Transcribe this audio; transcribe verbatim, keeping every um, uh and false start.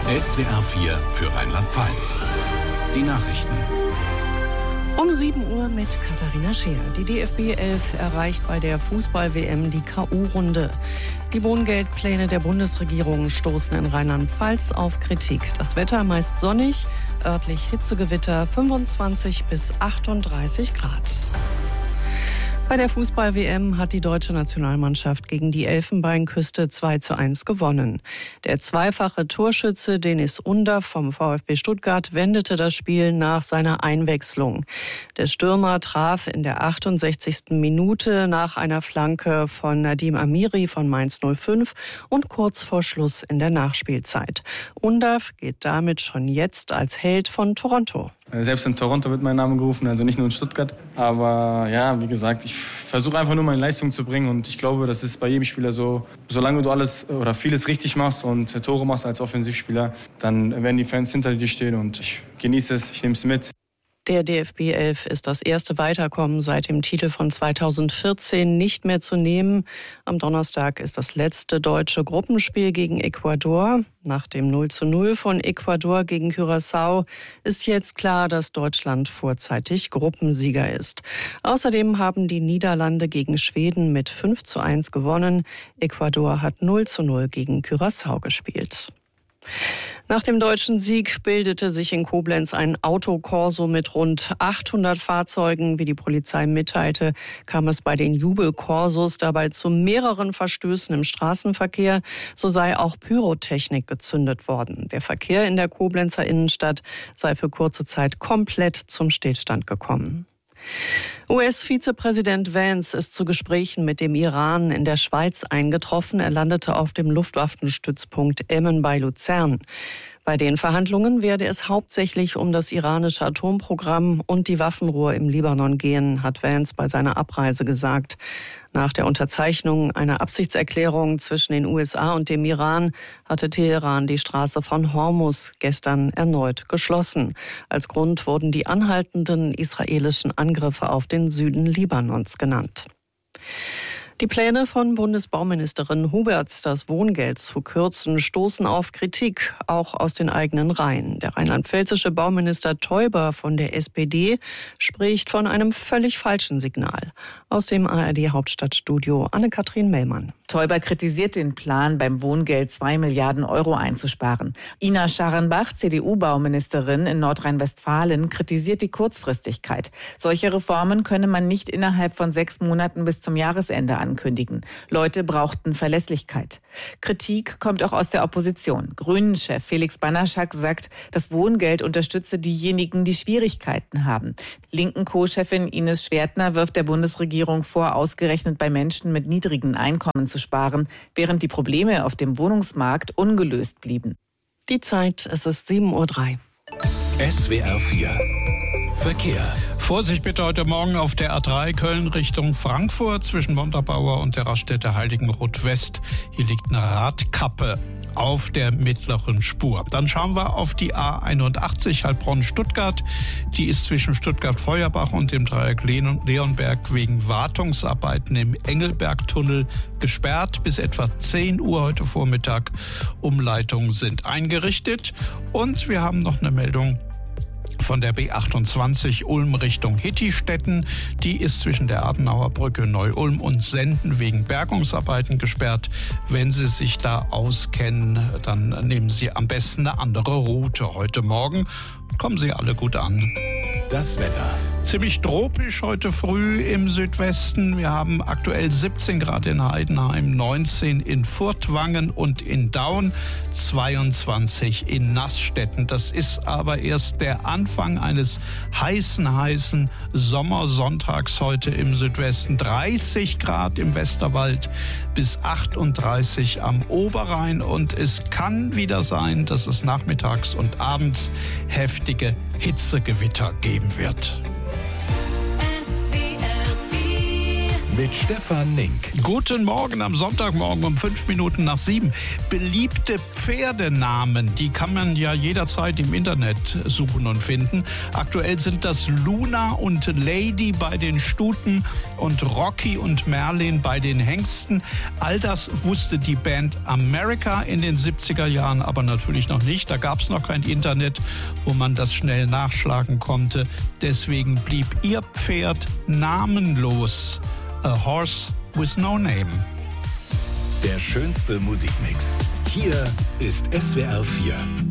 S W R vier für Rheinland-Pfalz. Die Nachrichten. Um sieben Uhr mit Katharina Scheer. Die D F B elf erreicht bei der Fußball-W M die K O-Runde. Die Wohngeldpläne der Bundesregierung stoßen in Rheinland-Pfalz auf Kritik. Das Wetter meist sonnig, örtlich Hitzegewitter, fünfundzwanzig bis achtunddreißig Grad. Bei der Fußball-W M hat die deutsche Nationalmannschaft gegen die Elfenbeinküste zwei zu eins gewonnen. Der zweifache Torschütze Deniz Undav vom VfB Stuttgart wendete das Spiel nach seiner Einwechslung. Der Stürmer traf in der achtundsechzigsten Minute nach einer Flanke von Nadim Amiri von Mainz null fünf und kurz vor Schluss in der Nachspielzeit. Undav geht damit schon jetzt als Held von Toronto. Selbst in Toronto wird mein Name gerufen, also nicht nur in Stuttgart. Aber ja, wie gesagt, ich versuche einfach nur meine Leistung zu bringen und ich glaube, das ist bei jedem Spieler so. Solange du alles oder vieles richtig machst und Tore machst als Offensivspieler, dann werden die Fans hinter dir stehen und ich genieße es, ich nehme es mit. Der D F B elf ist das erste Weiterkommen seit dem Titel von zweitausendvierzehn nicht mehr zu nehmen. Am Donnerstag ist das letzte deutsche Gruppenspiel gegen Ecuador. Nach dem null zu null von Ecuador gegen Curaçao ist jetzt klar, dass Deutschland vorzeitig Gruppensieger ist. Außerdem haben die Niederlande gegen Schweden mit fünf zu eins gewonnen. Ecuador hat null zu null gegen Curaçao gespielt. Nach dem deutschen Sieg bildete sich in Koblenz ein Autokorso mit rund achthundert Fahrzeugen. Wie die Polizei mitteilte, kam es bei den Jubelkorsos dabei zu mehreren Verstößen im Straßenverkehr. So sei auch Pyrotechnik gezündet worden. Der Verkehr in der Koblenzer Innenstadt sei für kurze Zeit komplett zum Stillstand gekommen. U S-Vizepräsident Vance ist zu Gesprächen mit dem Iran in der Schweiz eingetroffen. Er landete auf dem Luftwaffenstützpunkt Emmen bei Luzern. Bei den Verhandlungen werde es hauptsächlich um das iranische Atomprogramm und die Waffenruhe im Libanon gehen, hat Vance bei seiner Abreise gesagt. Nach der Unterzeichnung einer Absichtserklärung zwischen den U S A und dem Iran hatte Teheran die Straße von Hormuz gestern erneut geschlossen. Als Grund wurden die anhaltenden israelischen Angriffe auf den Süden Libanons genannt. Die Pläne von Bundesbauministerin Huberts, das Wohngeld zu kürzen, stoßen auf Kritik, auch aus den eigenen Reihen. Der rheinland-pfälzische Bauminister Teuber von der S P D spricht von einem völlig falschen Signal. Aus dem A R D-Hauptstadtstudio Anne-Kathrin Mellmann. Teuber kritisiert den Plan, beim Wohngeld zwei Milliarden Euro einzusparen. Ina Scharenbach, C D U-Bauministerin in Nordrhein-Westfalen, kritisiert die Kurzfristigkeit. Solche Reformen könne man nicht innerhalb von sechs Monaten bis zum Jahresende ankündigen. Leute brauchten Verlässlichkeit. Kritik kommt auch aus der Opposition. Grünen-Chef Felix Banaschak sagt, das Wohngeld unterstütze diejenigen, die Schwierigkeiten haben. Linken-Co-Chefin Ines Schwertner wirft der Bundesregierung vor, ausgerechnet bei Menschen mit niedrigen Einkommen zu sparen, während die Probleme auf dem Wohnungsmarkt ungelöst blieben. Die Zeit, es ist sieben Uhr drei. S W R vier Verkehr. Vorsicht bitte heute Morgen auf der A drei Köln Richtung Frankfurt zwischen Montabaur und der Raststätte Heiligenroth West. Hier liegt eine Radkappe auf der mittleren Spur. Dann schauen wir auf die A einundachtzig Heilbronn-Stuttgart. Die ist zwischen Stuttgart-Feuerbach und dem Dreieck Leonberg wegen Wartungsarbeiten im Engelbergtunnel gesperrt. Bis etwa zehn Uhr heute Vormittag. Umleitungen sind eingerichtet. Und wir haben noch eine Meldung von der B achtundzwanzig Ulm Richtung Hittistetten. Die ist zwischen der Adenauer Brücke Neu-Ulm und Senden wegen Bergungsarbeiten gesperrt. Wenn Sie sich da auskennen, dann nehmen Sie am besten eine andere Route heute Morgen. Kommen Sie alle gut an. Das Wetter. Ziemlich tropisch heute früh im Südwesten. Wir haben aktuell siebzehn Grad in Heidenheim, neunzehn in Furtwangen und in Daun, zweiundzwanzig in Naßstetten. Das ist aber erst der Anfang eines heißen, heißen Sommersonntags heute im Südwesten. dreißig Grad im Westerwald bis achtunddreißig am Oberrhein. Und es kann wieder sein, dass es nachmittags und abends heftige Hitzegewitter geben wird. mit Stefan Link. Guten Morgen am Sonntagmorgen um fünf Minuten nach sieben. Beliebte Pferdenamen, die kann man ja jederzeit im Internet suchen und finden. Aktuell sind das Luna und Lady bei den Stuten und Rocky und Merlin bei den Hengsten. All das wusste die Band America in den siebziger Jahren aber natürlich noch nicht. Da gab es noch kein Internet, wo man das schnell nachschlagen konnte. Deswegen blieb ihr Pferd namenlos. A Horse with No Name. Der schönste Musikmix. Hier ist S W R vier.